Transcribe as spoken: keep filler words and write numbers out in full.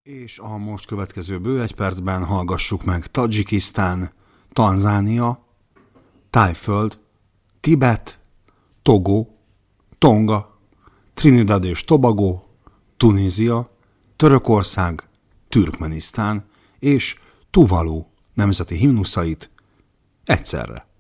És a most következő bő egy percben hallgassuk meg Tadzsikisztán, Tanzánia, Tájföld, Tibet, Togo, Tonga, Trinidad és Tobago, Tunézia, Törökország, Türkmenisztán és Tuvalu nemzeti himnuszait egyszerre.